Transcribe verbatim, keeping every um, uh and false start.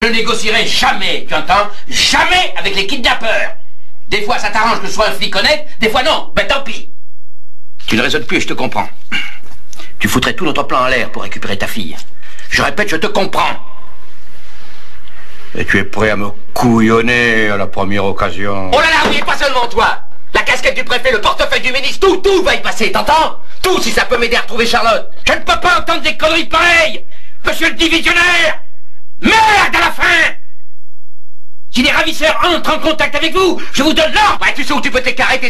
Je ne négocierai jamais, tu entends? Jamais avec les kidnappeurs. Des fois, ça t'arrange que ce soit un flic honnête, des fois non. Ben tant pis. Tu ne raisonnes plus et je te comprends. Tu foutrais tout notre plan en l'air pour récupérer ta fille. Je répète, je te comprends. Et tu es prêt à me couillonner à la première occasion. Oh là là, oui, et pas seulement toi. La casquette du préfet, le portefeuille du ministre, tout, tout va y passer, t'entends? Tout, si ça peut m'aider à retrouver Charlotte. Je ne peux pas entendre des conneries pareilles. Monsieur le divisionnaire! Merde à la fin! Si les ravisseurs entrent en contact avec vous, je vous donne l'ordre. Ouais, tu sais où tu peux t'écarrer,